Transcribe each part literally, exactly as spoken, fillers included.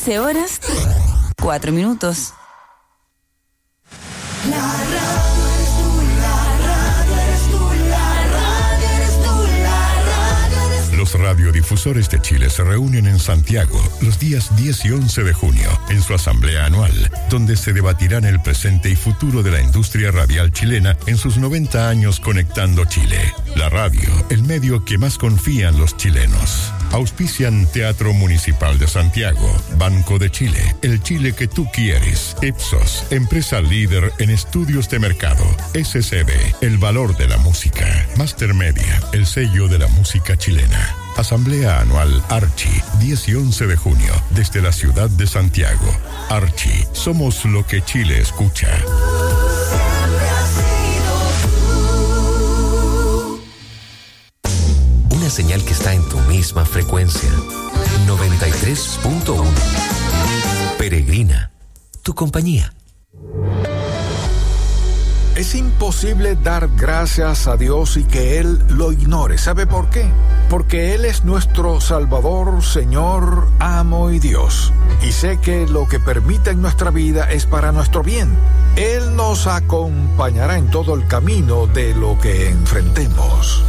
quince horas, cuatro minutos. La radio eres tú, la radio eres tú, la radio eres tú, la radio eres tú. Los radiodifusores de Chile se reúnen en Santiago los días diez y once de junio en su asamblea anual, donde se debatirán el presente y futuro de la industria radial chilena en sus noventa años conectando Chile. La radio, el medio que más confían los chilenos. Auspician Teatro Municipal de Santiago, Banco de Chile, el Chile que tú quieres, Ipsos, empresa líder en estudios de mercado, S C B, el valor de la música, Master Media, el sello de la música chilena. Asamblea Anual Archi, diez y once de junio, desde la ciudad de Santiago. Archi, somos lo que Chile escucha. Una señal que está en tu misma frecuencia. noventa y tres punto uno. Peregrina, tu compañía. Es imposible dar gracias a Dios y que Él lo ignore. ¿Sabe por qué? Porque Él es nuestro Salvador, Señor, Amo y Dios. Y sé que lo que permite en nuestra vida es para nuestro bien. Él nos acompañará en todo el camino de lo que enfrentemos.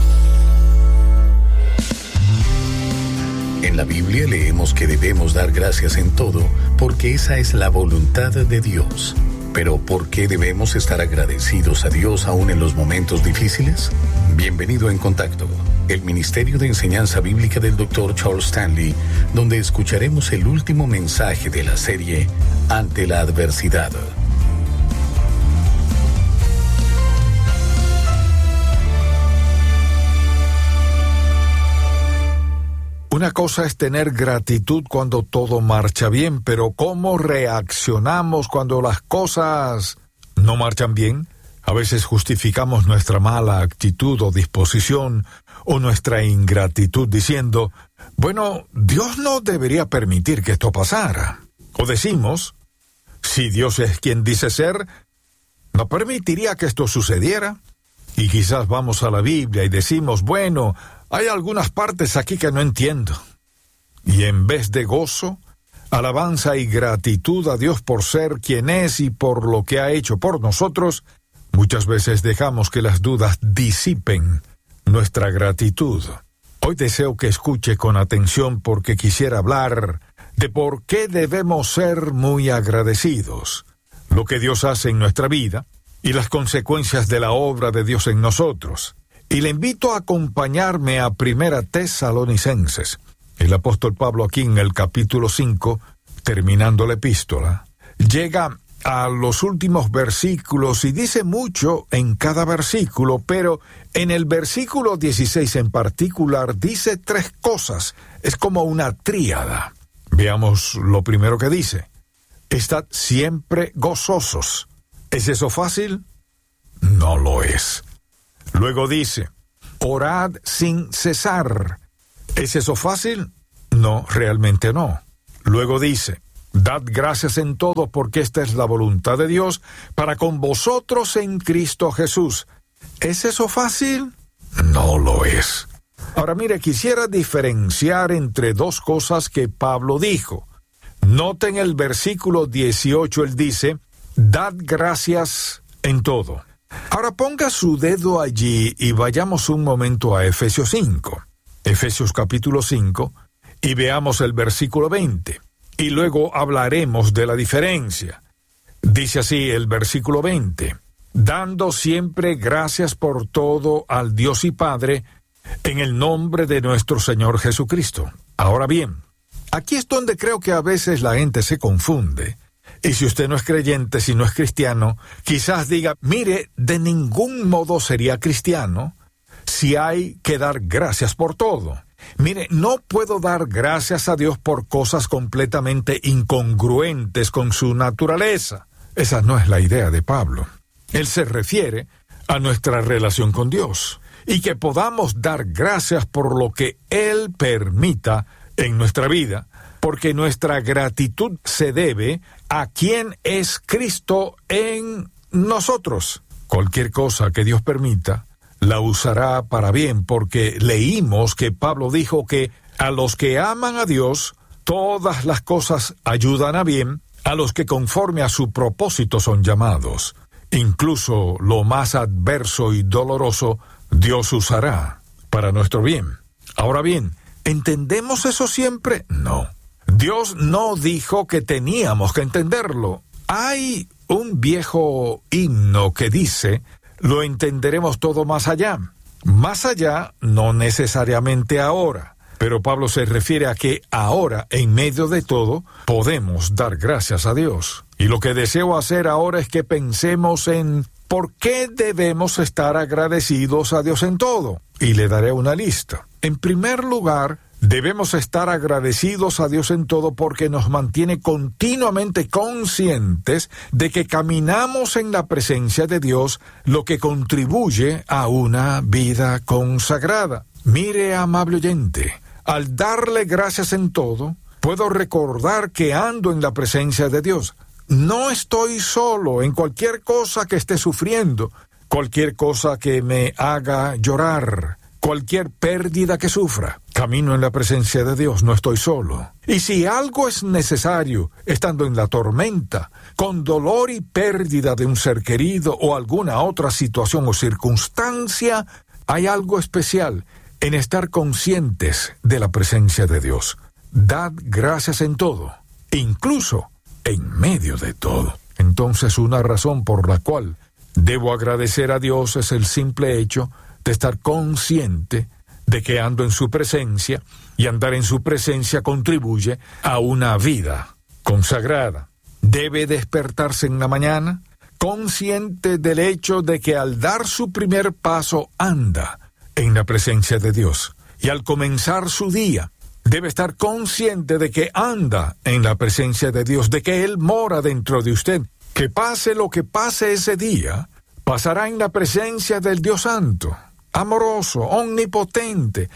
En la Biblia leemos que debemos dar gracias en todo, porque esa es la voluntad de Dios. Pero ¿por qué debemos estar agradecidos a Dios aún en los momentos difíciles? Bienvenido a En Contacto, el Ministerio de Enseñanza Bíblica del doctor Charles Stanley, donde escucharemos el último mensaje de la serie Ante la Adversidad. Una cosa es tener gratitud cuando todo marcha bien, pero ¿cómo reaccionamos cuando las cosas no marchan bien? A veces justificamos nuestra mala actitud o disposición o nuestra ingratitud diciendo, bueno, Dios no debería permitir que esto pasara. O decimos, si Dios es quien dice ser, ¿no permitiría que esto sucediera? Y quizás vamos a la Biblia y decimos, bueno, hay algunas partes aquí que no entiendo. Y en vez de gozo, alabanza y gratitud a Dios por ser quien es y por lo que ha hecho por nosotros, muchas veces dejamos que las dudas disipen nuestra gratitud. Hoy deseo que escuche con atención porque quisiera hablar de por qué debemos ser muy agradecidos, lo que Dios hace en nuestra vida y las consecuencias de la obra de Dios en nosotros. Y le invito a acompañarme a Primera Tesalonicenses. El apóstol Pablo aquí en el capítulo cinco, terminando la epístola, llega a los últimos versículos y dice mucho en cada versículo, pero en el versículo dieciséis en particular dice tres cosas. Es como una tríada. Veamos lo primero que dice. Estad siempre gozosos. ¿Es eso fácil? No lo es. Luego dice, orad sin cesar. ¿Es eso fácil? No, realmente no. Luego dice, dad gracias en todo porque esta es la voluntad de Dios para con vosotros en Cristo Jesús. ¿Es eso fácil? No lo es. Ahora mire, quisiera diferenciar entre dos cosas que Pablo dijo. Noten el versículo dieciocho, él dice, dad gracias en todo. Ahora ponga su dedo allí y vayamos un momento a Efesios cinco. Efesios capítulo cinco, y veamos el versículo veinte. Y luego hablaremos de la diferencia. Dice así el versículo veinte. Dando siempre gracias por todo al Dios y Padre, en el nombre de nuestro Señor Jesucristo. Ahora bien, aquí es donde creo que a veces la gente se confunde. Y si usted no es creyente, si no es cristiano, quizás diga, mire, de ningún modo sería cristiano si hay que dar gracias por todo. Mire, no puedo dar gracias a Dios por cosas completamente incongruentes con su naturaleza. Esa no es la idea de Pablo. Él se refiere a nuestra relación con Dios y que podamos dar gracias por lo que Él permita en nuestra vida, porque nuestra gratitud se debe a quien es Cristo en nosotros. Cualquier cosa que Dios permita, la usará para bien, porque leímos que Pablo dijo que a los que aman a Dios, Todas las cosas ayudan a bien a los que conforme a su propósito son llamados. Incluso lo más adverso y doloroso, Dios usará para nuestro bien. Ahora bien, ¿entendemos eso siempre? No. Dios no dijo que teníamos que entenderlo. Hay un viejo himno que dice, lo entenderemos todo más allá. Más allá, no necesariamente ahora. Pero Pablo se refiere a que ahora, en medio de todo, podemos dar gracias a Dios. Y lo que deseo hacer ahora es que pensemos en por qué debemos estar agradecidos a Dios en todo. Y le daré una lista. En primer lugar, debemos estar agradecidos a Dios en todo porque nos mantiene continuamente conscientes de que caminamos en la presencia de Dios, lo que contribuye a una vida consagrada. Mire, amable oyente, al darle gracias en todo, puedo recordar que ando en la presencia de Dios. No estoy solo en cualquier cosa que esté sufriendo, cualquier cosa que me haga llorar, cualquier pérdida que sufra. Camino en la presencia de Dios, no estoy solo. Y si algo es necesario, estando en la tormenta, con dolor y pérdida de un ser querido o alguna otra situación o circunstancia, hay algo especial en estar conscientes de la presencia de Dios. Dad gracias en todo, incluso en medio de todo. Entonces, una razón por la cual debo agradecer a Dios es el simple hecho de estar consciente de que ando en su presencia, y andar en su presencia contribuye a una vida consagrada. Debe despertarse en la mañana consciente del hecho de que al dar su primer paso anda en la presencia de Dios, y al comenzar su día debe estar consciente de que anda en la presencia de Dios, de que Él mora dentro de usted. Que pase lo que pase ese día, pasará en la presencia del Dios Santo, amoroso, omnipotente,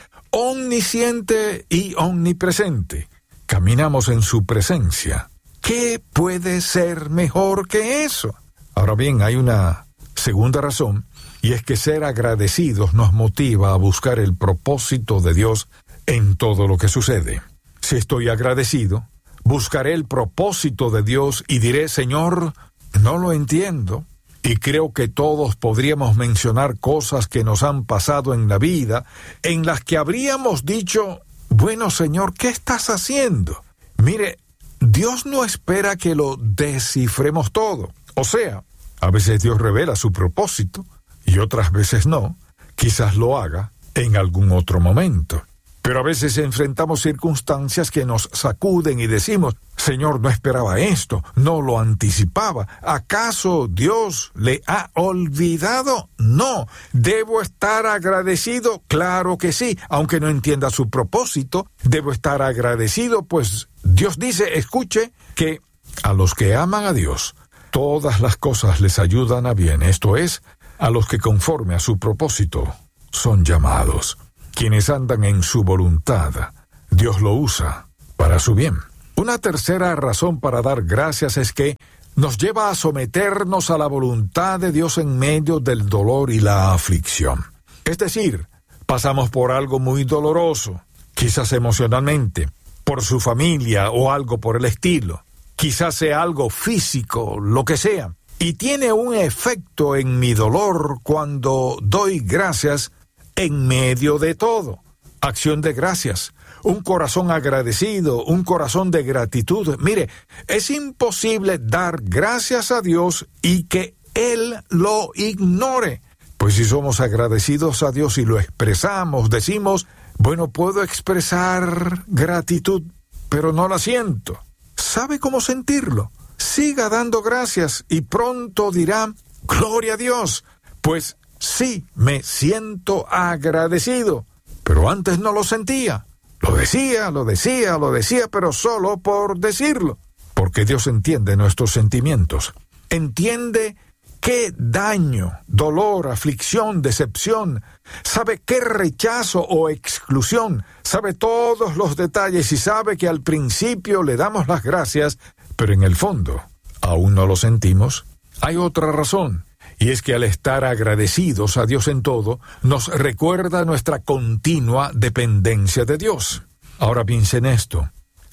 omnisciente y omnipresente. Caminamos en su presencia. ¿Qué puede ser mejor que eso? Ahora bien, hay una segunda razón, y es que ser agradecidos nos motiva a buscar el propósito de Dios en todo lo que sucede. Si estoy agradecido, buscaré el propósito de Dios y diré, Señor, no lo entiendo. Y creo que todos podríamos mencionar cosas que nos han pasado en la vida, en las que habríamos dicho, bueno, Señor, ¿qué estás haciendo? Mire, Dios no espera que lo descifremos todo. O sea, a veces Dios revela su propósito y otras veces no. Quizás lo haga en algún otro momento. Pero a veces enfrentamos circunstancias que nos sacuden y decimos, Señor, no esperaba esto, no lo anticipaba. ¿Acaso Dios le ha olvidado? No. ¿Debo estar agradecido? Claro que sí. Aunque no entienda su propósito, debo estar agradecido, pues Dios dice, escuche, que a los que aman a Dios, todas las cosas les ayudan a bien. Esto es, a los que conforme a su propósito son llamados. Quienes andan en su voluntad, Dios lo usa para su bien. Una tercera razón para dar gracias es que nos lleva a someternos a la voluntad de Dios en medio del dolor y la aflicción. Es decir, pasamos por algo muy doloroso, quizás emocionalmente, por su familia o algo por el estilo. Quizás sea algo físico, lo que sea. Y tiene un efecto en mi dolor cuando doy gracias en medio de todo. Acción de gracias, un corazón agradecido, un corazón de gratitud. Mire, es imposible dar gracias a Dios y que Él lo ignore. Pues si somos agradecidos a Dios y lo expresamos, decimos, bueno, puedo expresar gratitud, pero no la siento. ¿Sabe cómo sentirlo? Siga dando gracias y pronto dirá, gloria a Dios, pues sí, me siento agradecido, pero antes no lo sentía. Lo decía, lo decía, lo decía, pero solo por decirlo. Porque Dios entiende nuestros sentimientos. Entiende qué daño, dolor, aflicción, decepción. Sabe qué rechazo o exclusión. Sabe todos los detalles y sabe que al principio le damos las gracias, pero en el fondo aún no lo sentimos. Hay otra razón. Y es que al estar agradecidos a Dios en todo, nos recuerda nuestra continua dependencia de Dios. Ahora piensen esto.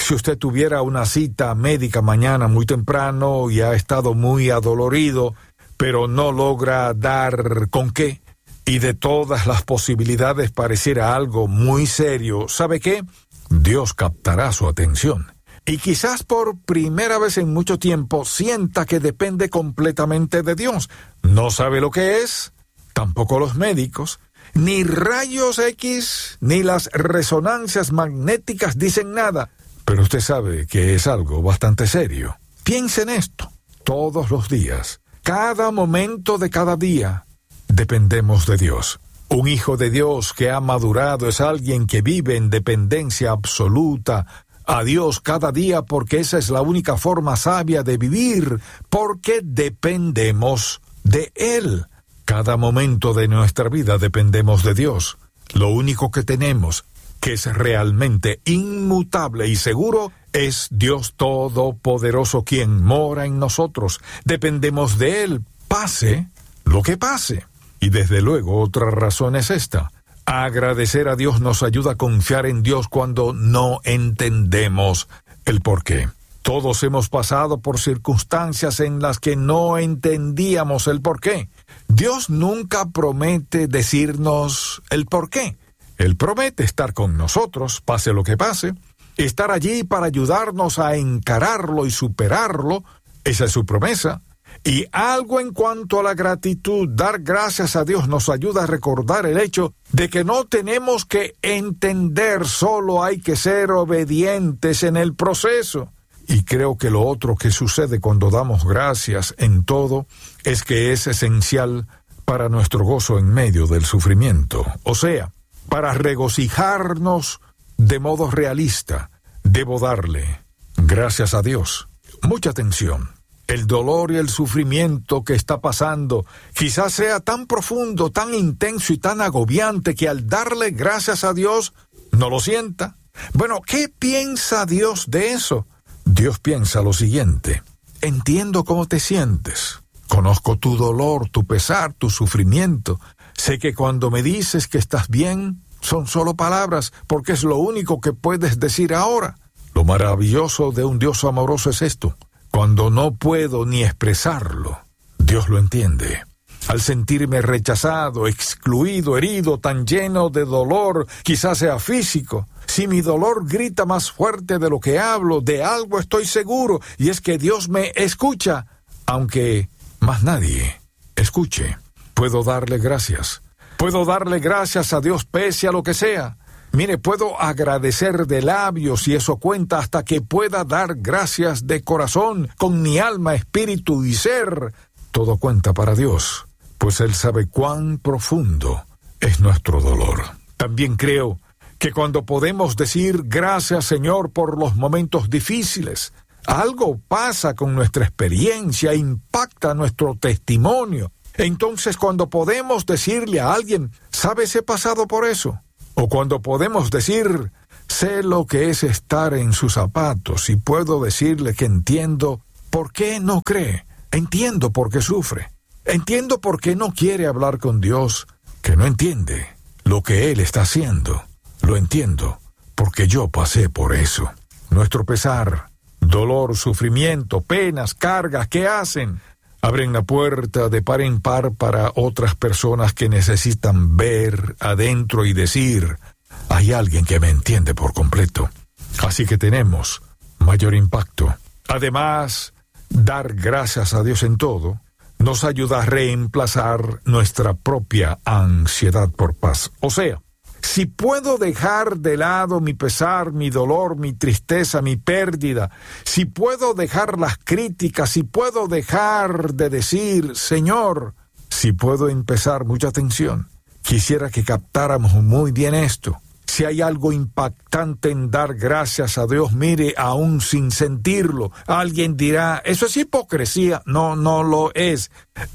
Si usted tuviera una cita médica mañana muy temprano y ha estado muy adolorido, pero no logra dar con qué, y de todas las posibilidades pareciera algo muy serio, ¿sabe qué? Dios captará su atención. Y quizás por primera vez en mucho tiempo sienta que depende completamente de Dios. No sabe lo que es, tampoco los médicos, ni rayos X, ni las resonancias magnéticas dicen nada. Pero usted sabe que es algo bastante serio. Piense en esto. Todos los días, cada momento de cada día, dependemos de Dios. Un hijo de Dios que ha madurado es alguien que vive en dependencia absoluta a Dios cada día, porque esa es la única forma sabia de vivir, porque dependemos de Él. Cada momento de nuestra vida dependemos de Dios. Lo único que tenemos, que es realmente inmutable y seguro, es Dios Todopoderoso quien mora en nosotros. Dependemos de Él, pase lo que pase. Y desde luego otra razón es esta. Agradecer a Dios nos ayuda a confiar en Dios cuando no entendemos el porqué. Todos hemos pasado por circunstancias en las que no entendíamos el porqué. Dios nunca promete decirnos el porqué. Él promete estar con nosotros, pase lo que pase, estar allí para ayudarnos a encararlo y superarlo. Esa es su promesa. Y algo en cuanto a la gratitud, dar gracias a Dios nos ayuda a recordar el hecho de que no tenemos que entender, solo hay que ser obedientes en el proceso. Y creo que lo otro que sucede cuando damos gracias en todo es que es esencial para nuestro gozo en medio del sufrimiento. O sea, para regocijarnos de modo realista, debo darle gracias a Dios. Mucha atención. El dolor y el sufrimiento que está pasando quizás sea tan profundo, tan intenso y tan agobiante que al darle gracias a Dios no lo sienta. Bueno, ¿qué piensa Dios de eso? Dios piensa lo siguiente: entiendo cómo te sientes, conozco tu dolor, tu pesar, tu sufrimiento. Sé que cuando me dices que estás bien, son solo palabras, porque es lo único que puedes decir ahora. Lo maravilloso de un Dios amoroso es esto: cuando no puedo ni expresarlo, Dios lo entiende. Al sentirme rechazado, excluido, herido, tan lleno de dolor, quizás sea físico, si mi dolor grita más fuerte de lo que hablo, de algo estoy seguro, y es que Dios me escucha, aunque más nadie escuche. Puedo darle gracias. Puedo darle gracias a Dios pese a lo que sea. Mire, puedo agradecer de labios y eso cuenta hasta que pueda dar gracias de corazón, con mi alma, espíritu y ser. Todo cuenta para Dios, pues Él sabe cuán profundo es nuestro dolor. También creo que cuando podemos decir gracias, Señor, por los momentos difíciles, algo pasa con nuestra experiencia, impacta nuestro testimonio. Entonces, cuando podemos decirle a alguien, ¿sabes, he pasado por eso? O cuando podemos decir, sé lo que es estar en sus zapatos y puedo decirle que entiendo por qué no cree, entiendo por qué sufre, entiendo por qué no quiere hablar con Dios, que no entiende lo que Él está haciendo. Lo entiendo porque yo pasé por eso. Nuestro pesar, dolor, sufrimiento, penas, cargas, ¿qué hacen? Abren la puerta de par en par para otras personas que necesitan ver adentro y decir, hay alguien que me entiende por completo. Así que tenemos mayor impacto. Además, dar gracias a Dios en todo nos ayuda a reemplazar nuestra propia ansiedad por paz. O sea, si puedo dejar de lado mi pesar, mi dolor, mi tristeza, mi pérdida, si puedo dejar las críticas, si puedo dejar de decir, Señor, si puedo empezar, mucha atención. Quisiera que captáramos muy bien esto. Si hay algo impactante en dar gracias a Dios, mire, aún sin sentirlo, alguien dirá, eso es hipocresía. No, no lo es.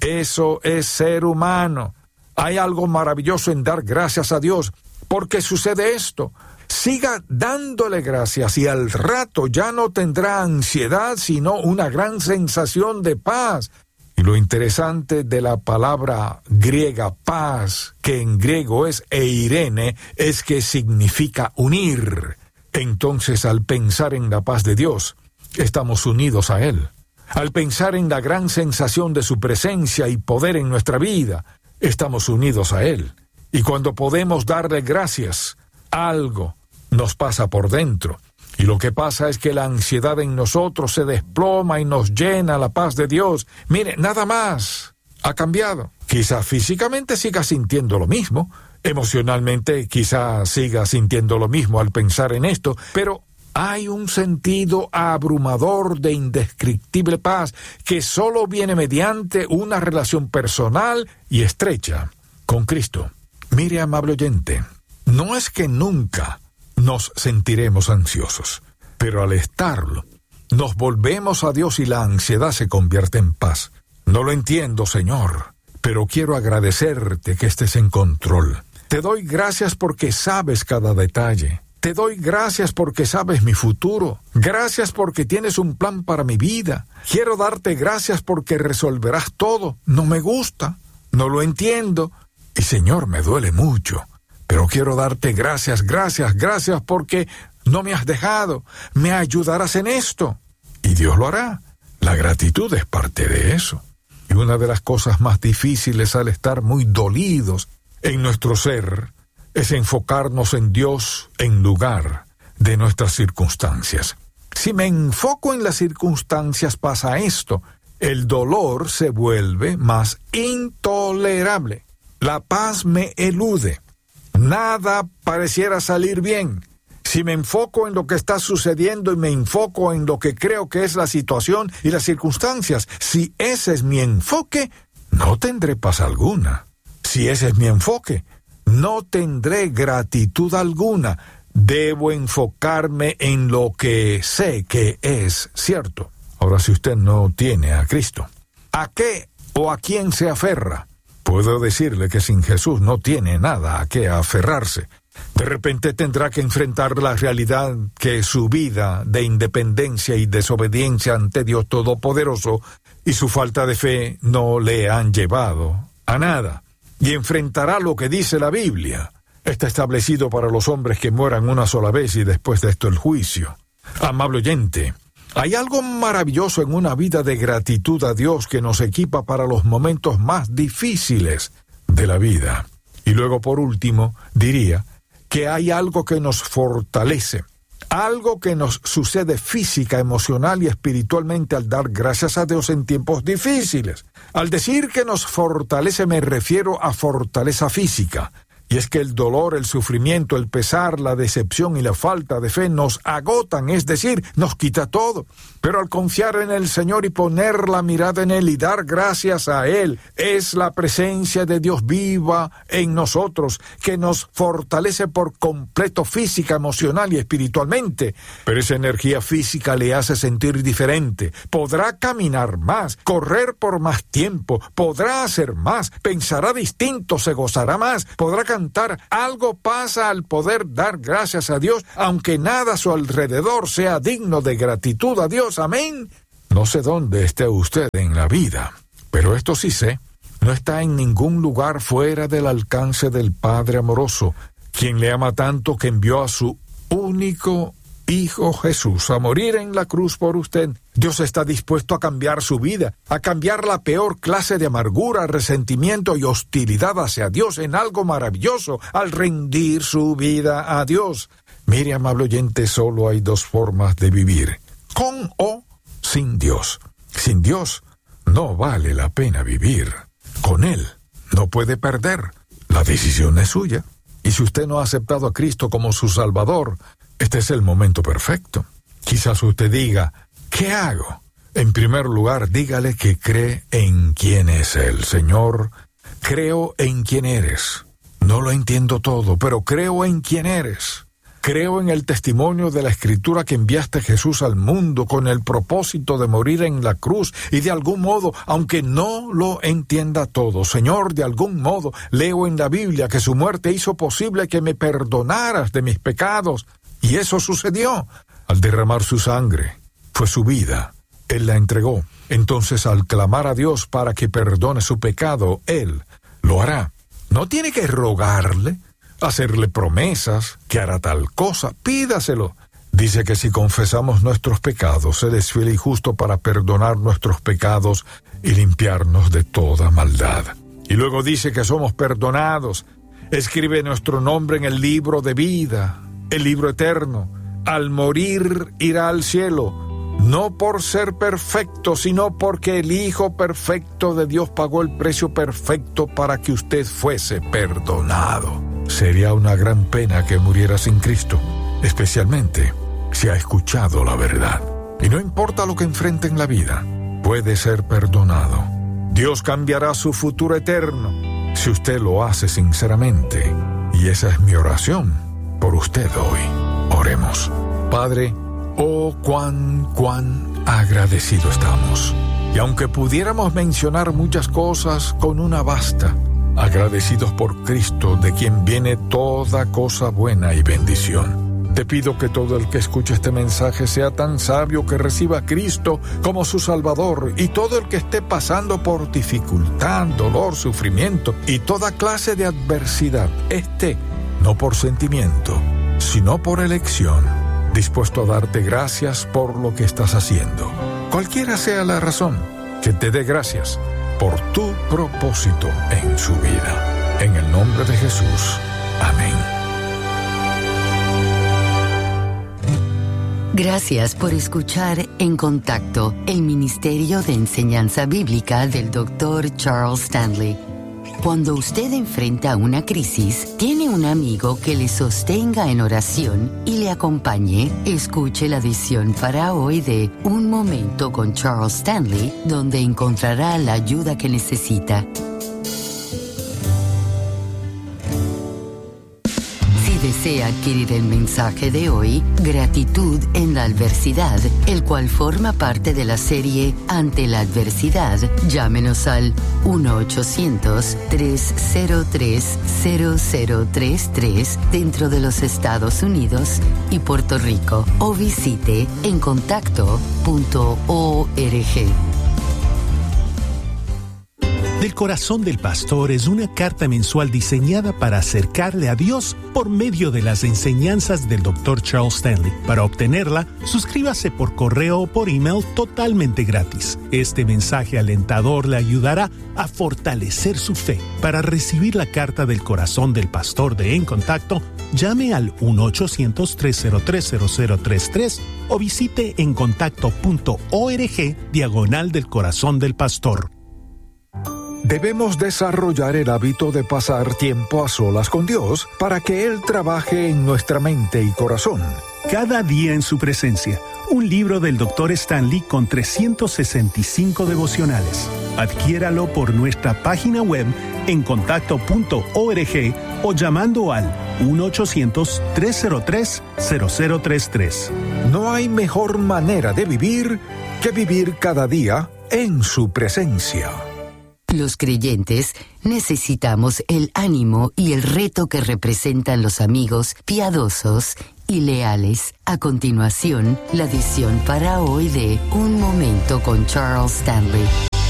Eso es ser humano. Hay algo maravilloso en dar gracias a Dios. Porque sucede esto, siga dándole gracias y al rato ya no tendrá ansiedad, sino una gran sensación de paz. Y lo interesante de la palabra griega paz, que en griego es eirene, es que significa unir. Entonces, al pensar en la paz de Dios, estamos unidos a Él. Al pensar en la gran sensación de su presencia y poder en nuestra vida, estamos unidos a Él. Y cuando podemos darle gracias, algo nos pasa por dentro. Y lo que pasa es que la ansiedad en nosotros se desploma y nos llena la paz de Dios. Mire, nada más ha cambiado. Quizá físicamente siga sintiendo lo mismo, emocionalmente quizá siga sintiendo lo mismo al pensar en esto, pero hay un sentido abrumador de indescriptible paz que solo viene mediante una relación personal y estrecha con Cristo. Mire, amable oyente, no es que nunca nos sentiremos ansiosos, pero al estarlo, nos volvemos a Dios y la ansiedad se convierte en paz. No lo entiendo, Señor, pero quiero agradecerte que estés en control. Te doy gracias porque sabes cada detalle. Te doy gracias porque sabes mi futuro. Gracias porque tienes un plan para mi vida. Quiero darte gracias porque resolverás todo. No me gusta, no lo entiendo. Y Señor, me duele mucho. Pero quiero darte gracias, gracias, gracias porque no me has dejado. Me ayudarás en esto. Y Dios lo hará. La gratitud es parte de eso. Y una de las cosas más difíciles al estar muy dolidos en nuestro ser es enfocarnos en Dios en lugar de nuestras circunstancias. Si me enfoco en las circunstancias pasa esto. El dolor se vuelve más intolerable. La paz me elude. Nada pareciera salir bien. Si me enfoco en lo que está sucediendo y me enfoco en lo que creo que es la situación y las circunstancias, si ese es mi enfoque, no tendré paz alguna. Si ese es mi enfoque, no tendré gratitud alguna. Debo enfocarme en lo que sé que es cierto. Ahora, si usted no tiene a Cristo, ¿a qué o a quién se aferra? Puedo decirle que sin Jesús no tiene nada a qué aferrarse. De repente tendrá que enfrentar la realidad que su vida de independencia y desobediencia ante Dios Todopoderoso y su falta de fe no le han llevado a nada. Y enfrentará lo que dice la Biblia. Está establecido para los hombres que mueran una sola vez y después de esto el juicio. Amable oyente, hay algo maravilloso en una vida de gratitud a Dios que nos equipa para los momentos más difíciles de la vida. Y luego, por último, diría que hay algo que nos fortalece, algo que nos sucede física, emocional y espiritualmente al dar gracias a Dios en tiempos difíciles. Al decir que nos fortalece me refiero a fortaleza física. Y es que el dolor, el sufrimiento, el pesar, la decepción y la falta de fe nos agotan, es decir, nos quita todo. Pero al confiar en el Señor y poner la mirada en Él y dar gracias a Él, es la presencia de Dios viva en nosotros, que nos fortalece por completo física, emocional y espiritualmente. Pero esa energía física le hace sentir diferente. Podrá caminar más, correr por más tiempo, podrá hacer más, pensará distinto, se gozará más, podrá cantar. Algo pasa al poder dar gracias a Dios, aunque nada a su alrededor sea digno de gratitud a Dios. Amén. No sé dónde esté usted en la vida, pero esto sí sé, no está en ningún lugar fuera del alcance del Padre amoroso, quien le ama tanto que envió a su único Hijo Jesús a morir en la cruz por usted. Dios está dispuesto a cambiar su vida, a cambiar la peor clase de amargura, resentimiento y hostilidad hacia Dios en algo maravilloso al rendir su vida a Dios. Mire, amable oyente, solo hay dos formas de vivir, con o sin Dios. Sin Dios no vale la pena vivir. Con Él no puede perder. La decisión es suya. Y si usted no ha aceptado a Cristo como su Salvador, este es el momento perfecto. Quizás usted diga, ¿qué hago? En primer lugar, dígale que cree en quién es Él. Señor, creo en quién eres. No lo entiendo todo, pero creo en quién eres. Creo en el testimonio de la Escritura que enviaste a Jesús al mundo con el propósito de morir en la cruz y de algún modo, aunque no lo entienda todo, Señor, de algún modo leo en la Biblia que su muerte hizo posible que me perdonaras de mis pecados. Y eso sucedió. Al derramar su sangre, fue su vida. Él la entregó. Entonces, al clamar a Dios para que perdone su pecado, Él lo hará. No tiene que rogarle. hacerle promesas, que hará tal cosa, pídaselo. Dice que si confesamos nuestros pecados, Él es fiel y justo para perdonar nuestros pecados y limpiarnos de toda maldad. Y luego dice que somos perdonados. Escribe nuestro nombre en el libro de vida, el libro eterno. Al morir irá al cielo, no por ser perfecto, sino porque el Hijo perfecto de Dios pagó el precio perfecto para que usted fuese perdonado. Sería una gran pena que muriera sin Cristo, especialmente si ha escuchado la verdad. Y no importa lo que enfrente en la vida, puede ser perdonado. Dios cambiará su futuro eterno si usted lo hace sinceramente. Y esa es mi oración por usted hoy. Oremos. Padre, oh cuán, cuán agradecido estamos. Y aunque pudiéramos mencionar muchas cosas, con una basta. Agradecidos por Cristo, de quien viene toda cosa buena y bendición. Te pido que todo el que escuche este mensaje sea tan sabio que reciba a Cristo como su Salvador, y todo el que esté pasando por dificultad, dolor, sufrimiento y toda clase de adversidad, esté, no por sentimiento, sino por elección, dispuesto a darte gracias por lo que estás haciendo. Cualquiera sea la razón, que te dé gracias por tu propósito en su vida. En el nombre de Jesús. Amén. Gracias por escuchar En Contacto, el Ministerio de Enseñanza Bíblica del doctor Charles Stanley. Cuando usted enfrenta una crisis, tiene un amigo que le sostenga en oración y le acompañe. Escuche la edición para hoy de Un Momento con Charles Stanley, donde encontrará la ayuda que necesita. Desea adquirir el mensaje de hoy, Gratitud en la Adversidad, el cual forma parte de la serie Ante la Adversidad, llámenos al uno ochocientos, tres cero tres, cero cero tres tres dentro de los Estados Unidos y Puerto Rico, o visite en contacto punto org. Del Corazón del Pastor es una carta mensual diseñada para acercarle a Dios por medio de las enseñanzas del doctor Charles Stanley. Para obtenerla, suscríbase por correo o por email totalmente gratis. Este mensaje alentador le ayudará a fortalecer su fe. Para recibir la carta del Corazón del Pastor de En Contacto, llame al uno ochocientos, tres cero tres, cero cero tres tres o visite en contacto punto org diagonal del Corazón del Pastor. Debemos desarrollar el hábito de pasar tiempo a solas con Dios para que Él trabaje en nuestra mente y corazón. Cada día en su presencia, un libro del doctor Stanley con trescientos sesenta y cinco devocionales. Adquiéralo por nuestra página web en contacto punto org o llamando al uno ochocientos, tres cero tres, cero cero tres tres. No hay mejor manera de vivir que vivir cada día en su presencia. Los creyentes necesitamos el ánimo y el reto que representan los amigos piadosos y leales. A continuación, la edición para hoy de Un Momento con Charles Stanley.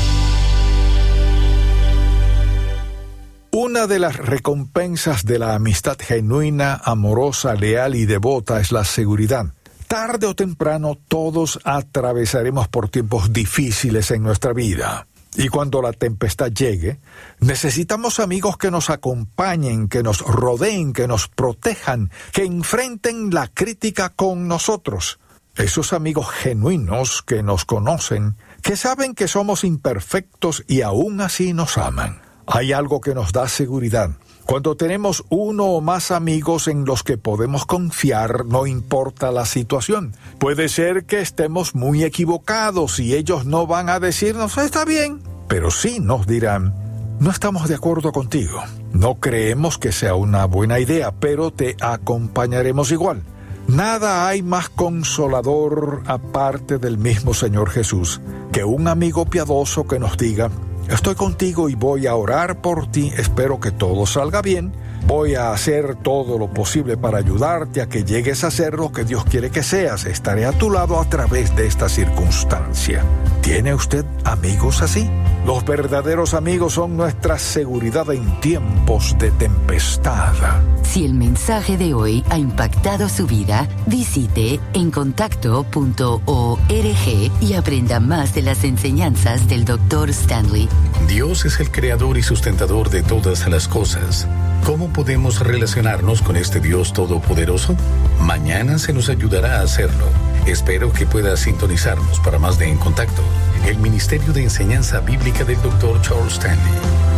Una de las recompensas de la amistad genuina, amorosa, leal y devota es la seguridad. Tarde o temprano todos atravesaremos por tiempos difíciles en nuestra vida. Y cuando la tempestad llegue, necesitamos amigos que nos acompañen, que nos rodeen, que nos protejan, que enfrenten la crítica con nosotros. Esos amigos genuinos que nos conocen, que saben que somos imperfectos y aún así nos aman. Hay algo que nos da seguridad. Cuando tenemos uno o más amigos en los que podemos confiar, no importa la situación. Puede ser que estemos muy equivocados y ellos no van a decirnos, está bien, pero sí nos dirán, no estamos de acuerdo contigo. No creemos que sea una buena idea, pero te acompañaremos igual. Nada hay más consolador, aparte del mismo Señor Jesús, que un amigo piadoso que nos diga, estoy contigo y voy a orar por ti, espero que todo salga bien, voy a hacer todo lo posible para ayudarte a que llegues a ser lo que Dios quiere que seas, estaré a tu lado a través de esta circunstancia. ¿Tiene usted amigos así? Los verdaderos amigos son nuestra seguridad en tiempos de tempestad. Si el mensaje de hoy ha impactado su vida, visite encontacto punto org y aprenda más de las enseñanzas del doctor Stanley. Dios es el creador y sustentador de todas las cosas. ¿Cómo podemos relacionarnos con este Dios todopoderoso? Mañana se nos ayudará a hacerlo. Espero que pueda sintonizarnos para más de En Contacto, el Ministerio de Enseñanza Bíblica del doctor Charles Stanley.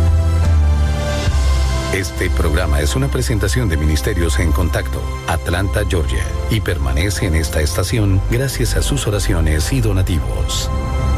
Este programa es una presentación de Ministerios En Contacto, Atlanta, Georgia, y permanece en esta estación gracias a sus oraciones y donativos.